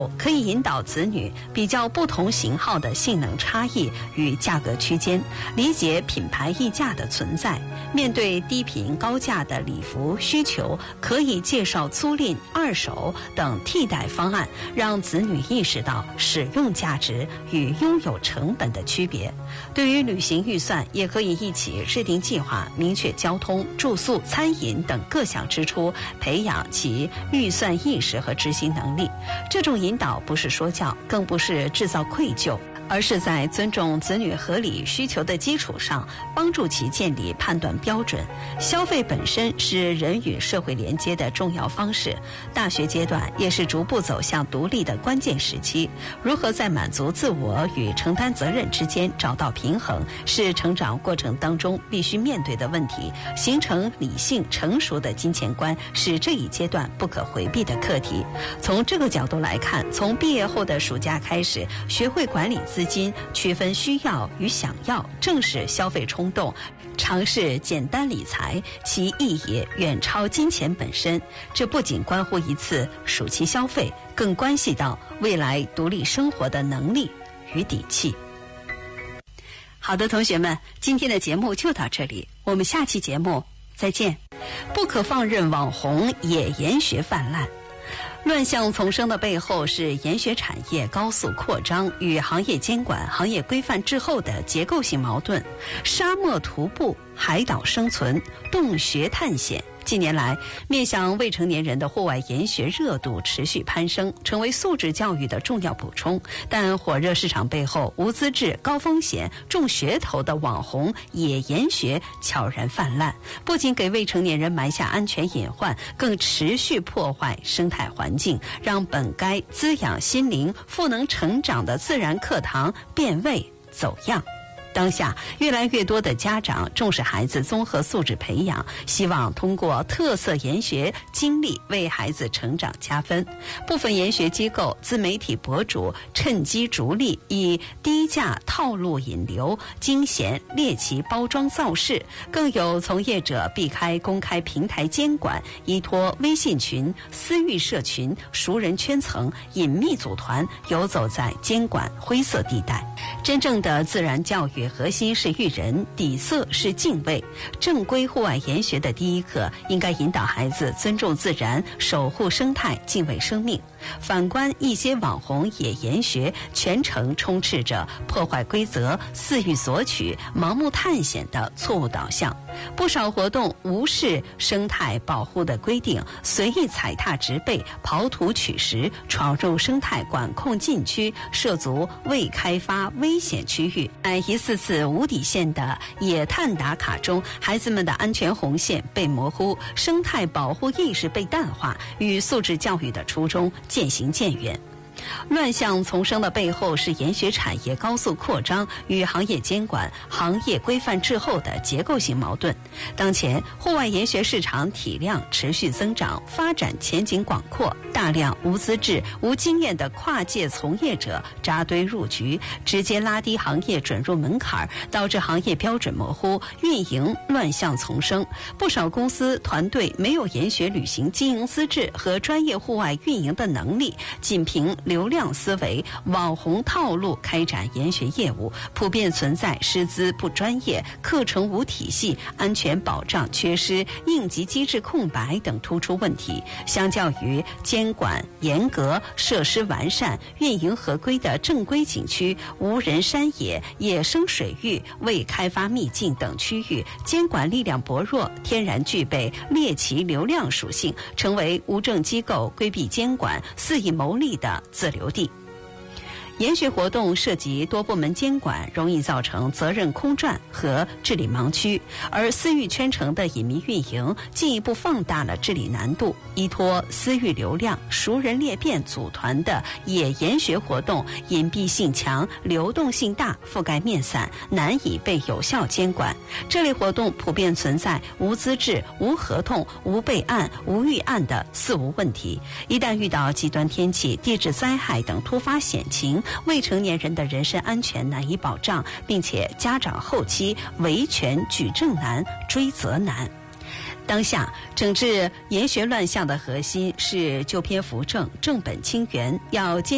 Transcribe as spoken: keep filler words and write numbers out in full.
可以引导子女比较不同型号的性能差异与价格区间，理解品牌溢价的存在。面对低频高价的礼服需求，可以介绍租赁、二手等替代方案，让子女意识到使用价值与拥有成本的区别。对于旅行预算，也可以一起制定计划，明确交通、住宿、餐饮等各项支出，培养其预算意识和执行能力。这种引导不是说教，更不是制造愧疚，而是在尊重子女合理需求的基础上，帮助其建立判断标准。消费本身是人与社会连接的重要方式，大学阶段也是逐步走向独立的关键时期。如何在满足自我与承担责任之间找到平衡，是成长过程当中必须面对的问题。形成理性成熟的金钱观是这一阶段不可回避的课题。从这个角度来看，从毕业后的暑假开始，学会管理资金，区分需要与想要，正视消费冲动，尝试简单理财，其意义远超金钱本身。这不仅关乎一次暑期消费，更关系到未来独立生活的能力与底气。好的，同学们，今天的节目就到这里，我们下期节目再见。不可放任网红野研学泛滥。乱象丛生的背后是研学产业高速扩张与行业监管、行业规范滞后的结构性矛盾。沙漠徒步、海岛生存、洞穴探险，近年来面向未成年人的户外研学热度持续攀升，成为素质教育的重要补充。但火热市场背后，无资质、高风险、重噱头的网红野研学悄然泛滥，不仅给未成年人埋下安全隐患，更持续破坏生态环境，让本该滋养心灵、赋能成长的自然课堂变味走样。当下越来越多的家长重视孩子综合素质培养，希望通过特色研学经历为孩子成长加分。部分研学机构、自媒体博主趁机逐利，以低价套路引流、惊险猎奇包装造势，更有从业者避开公开平台监管，依托微信群、私域社群、熟人圈层隐秘组团，游走在监管灰色地带。真正的自然教育核心是育人，底色是敬畏。正规户外研学的第一课，应该引导孩子尊重自然、守护生态、敬畏生命。反观一些网红野研学，全程充斥着破坏规则、肆意索取、盲目探险的错误导向。不少活动无视生态保护的规定，随意踩踏植被、刨土取石，闯入生态管控禁区，涉足未开发危险区域。在一次次无底线的野探打卡中，孩子们的安全红线被模糊，生态保护意识被淡化，与素质教育的初衷渐行渐远。乱象丛生的背后是研学产业高速扩张与行业监管、行业规范滞后的结构性矛盾。当前，户外研学市场体量持续增长，发展前景广阔，大量无资质、无经验的跨界从业者扎堆入局，直接拉低行业准入门槛，导致行业标准模糊，运营乱象丛生。不少公司团队没有研学旅行经营资质和专业户外运营的能力，仅凭流量思维、网红套路开展研学业务，普遍存在师资不专业、课程无体系、安全保障缺失、应急机制空白等突出问题。相较于监管严格、设施完善、运营合规的正规景区，无人山野、野生水域、未开发秘境等区域，监管力量薄弱，天然具备猎奇流量属性，成为无证机构规避监管、肆意牟利的自留地。研学活动涉及多部门监管，容易造成责任空转和治理盲区，而私域圈层的隐秘运营进一步放大了治理难度。依托私域流量、熟人裂变组团的野研学活动，隐蔽性强、流动性大、覆盖面散，难以被有效监管。这类活动普遍存在无资质、无合同、无备案、无预案的四无问题。一旦遇到极端天气、地质灾害等突发险情，未成年人的人身安全难以保障，并且家长后期维权举证难、追责难。当下整治研学乱象的核心是纠偏扶正、正本清源，要坚